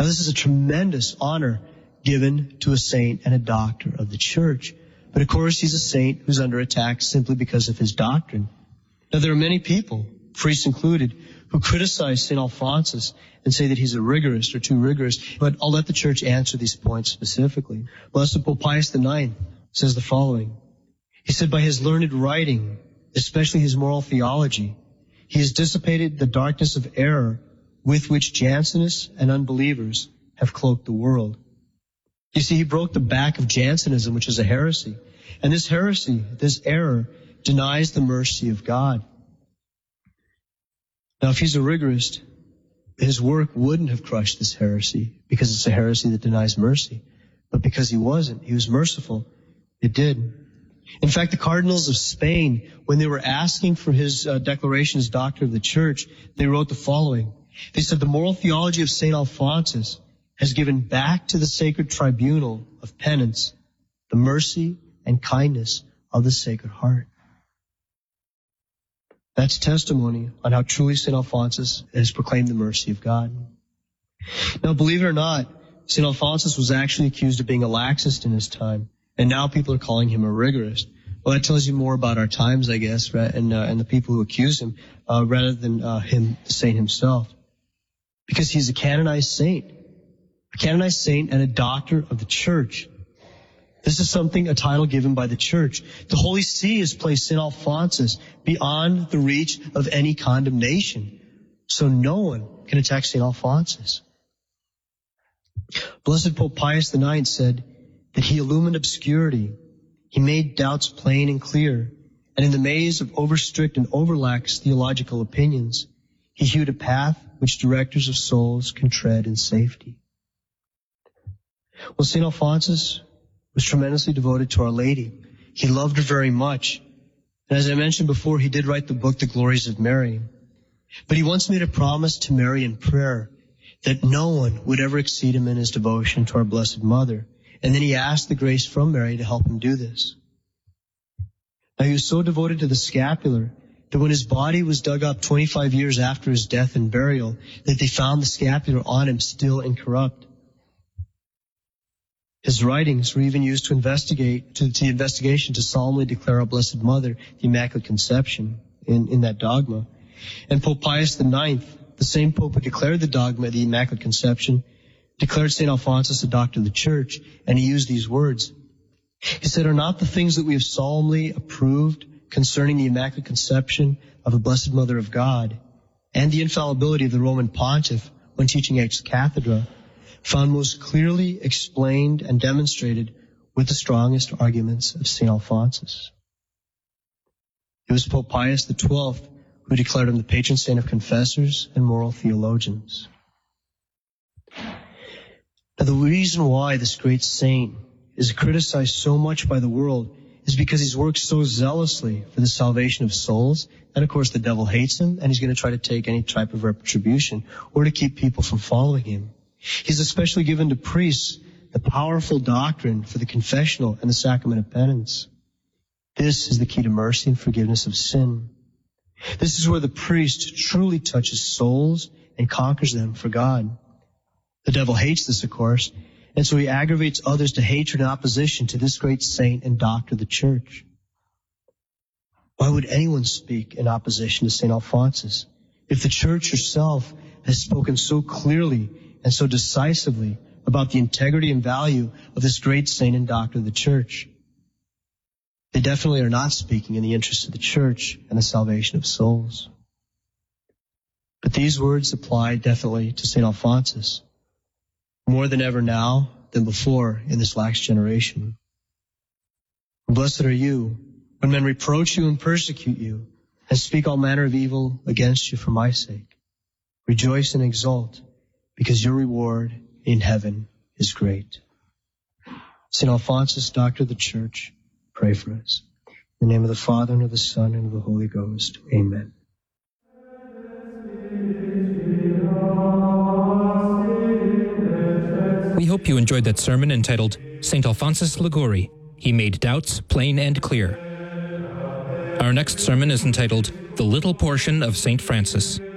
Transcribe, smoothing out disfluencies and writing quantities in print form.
Now, this is a tremendous honor given to a saint and a doctor of the church. But of course, he's a saint who's under attack simply because of his doctrine. Now, there are many people, priests included, who criticize St. Alphonsus and say that he's a rigorist or too rigorous. But I'll let the church answer these points specifically. Blessed Pope Pius IX says the following. He said, by his learned writing, especially his moral theology, he has dissipated the darkness of error with which Jansenists and unbelievers have cloaked the world. You see, he broke the back of Jansenism, which is a heresy. And this heresy, this error, denies the mercy of God. Now, if he's a rigorist, his work wouldn't have crushed this heresy because it's a heresy that denies mercy. But because he wasn't, he was merciful, it did. In fact, the cardinals of Spain, when they were asking for his declaration as doctor of the church, they wrote the following. They said, the moral theology of St. Alphonsus has given back to the sacred tribunal of penance the mercy and kindness of the Sacred Heart. That's testimony on how truly St. Alphonsus has proclaimed the mercy of God. Now, believe it or not, St. Alphonsus was actually accused of being a laxist in his time, and now people are calling him a rigorist. Well, that tells you more about our times, I guess, right? And the people who accuse him, rather than him, the saint himself. Because he's a canonized saint and a doctor of the church. This is a title given by the church. The Holy See has placed St. Alphonsus beyond the reach of any condemnation. So no one can attack St. Alphonsus. Blessed Pope Pius IX said that he illumined obscurity. He made doubts plain and clear. And in the maze of over-strict and over-lax theological opinions, he hewed a path which directors of souls can tread in safety. Well, St. Alphonsus was tremendously devoted to Our Lady. He loved her very much. And as I mentioned before, he did write the book, The Glories of Mary. But he once made a promise to Mary in prayer that no one would ever exceed him in his devotion to our Blessed Mother. And then he asked the grace from Mary to help him do this. Now, he was so devoted to the scapular that when his body was dug up 25 years after his death and burial, that they found the scapular on him still incorrupt. His writings were even used to the investigation to solemnly declare our Blessed Mother the Immaculate Conception in that dogma. And Pope Pius IX, the same Pope who declared the dogma of the Immaculate Conception, declared St. Alphonsus a doctor of the church, and he used these words. He said, are not the things that we have solemnly approved concerning the Immaculate Conception of the Blessed Mother of God and the infallibility of the Roman Pontiff when teaching ex cathedra found most clearly explained and demonstrated with the strongest arguments of St. Alphonsus? It was Pope Pius XII who declared him the patron saint of confessors and moral theologians. Now, the reason why this great saint is criticized so much by the world is because he's worked so zealously for the salvation of souls. And of course, the devil hates him, and he's going to try to take any type of retribution or to keep people from following him. He's especially given to priests the powerful doctrine for the confessional and the sacrament of penance. This is the key to mercy and forgiveness of sin. This is where the priest truly touches souls and conquers them for God. The devil hates this, of course, and so he aggravates others to hatred and opposition to this great saint and doctor of the church. Why would anyone speak in opposition to St. Alphonsus if the church herself has spoken so clearly and so decisively about the integrity and value of this great saint and doctor of the church? They definitely are not speaking in the interest of the church and the salvation of souls. But these words apply definitely to St. Alphonsus, more than ever now than before in this lax generation. Blessed are you when men reproach you and persecute you and speak all manner of evil against you for my sake. Rejoice and exult, because your reward in heaven is great. St. Alphonsus, doctor of the church, pray for us. In the name of the Father, and of the Son, and of the Holy Ghost. Amen. We hope you enjoyed that sermon entitled St. Alphonsus Liguori. He made doubts plain and clear. Our next sermon is entitled The Little Portion of St. Francis.